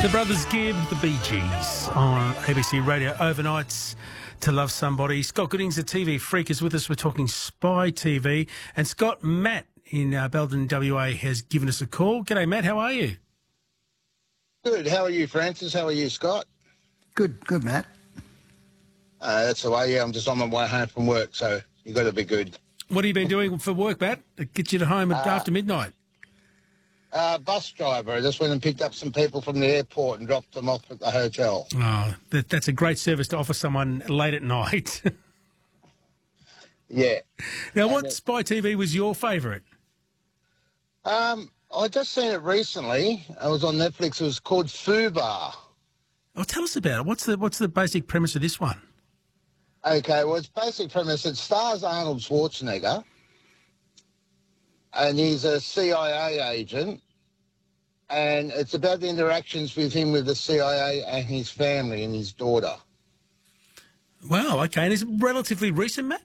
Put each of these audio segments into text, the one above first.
The Brothers Gibb, the Bee Gees on ABC Radio overnights to love somebody. Scott Goodings, the TV freak, is with us. We're talking Spy TV. And Scott, Matt in Belden, WA, has given us a call. G'day, Matt. How are you? Good. How are you, Francis? How are you, Scott? Good, Matt. That's the way, yeah. I'm just on my way home from work, so you got to be good. What have you been doing for work, Matt? It gets you to home after midnight. Bus driver. I just went and picked up some people from the airport and dropped them off at the hotel. Oh, that's a great service to offer someone late at night. Yeah. Now, what Spy TV was your favourite? I just seen it recently. It was on Netflix. It was called Fubar. Oh, tell us about it. What's the basic premise of this one? Okay, well, its basic premise, it stars Arnold Schwarzenegger, and he's a CIA agent, and it's about the interactions with him with the CIA and his family and his daughter. Wow, okay. And is it relatively recent, Matt?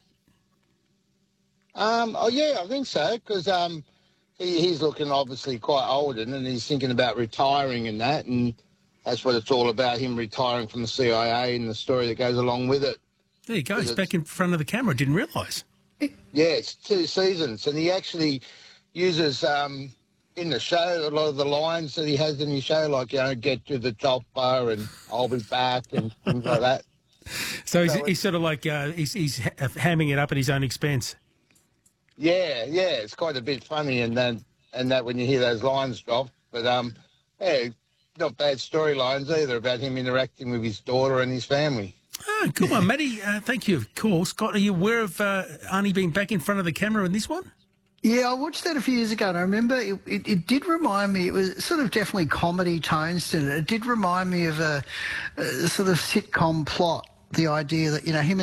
Oh, yeah, I think so, because he's looking obviously quite old, and he's thinking about retiring and that, and that's what it's all about, him retiring from the CIA and the story that goes along with it. There you go. He's back in front of the camera. Didn't realise. Yeah, it's 2 seasons, and he actually uses in the show a lot of the lines that he has in his show, like, you know, get to the chopper and I'll be back and things like that. So he's sort of like he's hamming it up at his own expense. Yeah, it's quite a bit funny, and that when you hear those lines drop, but yeah, not bad storylines either about him interacting with his daughter and his family. Oh, good one, Matty. Thank you. Cool. Scott, are you aware of Arnie being back in front of the camera in this one? Yeah, I watched that a few years ago, and I remember it did remind me, it was sort of definitely comedy tones to it. It did remind me of a sort of sitcom plot, the idea that, you know, him and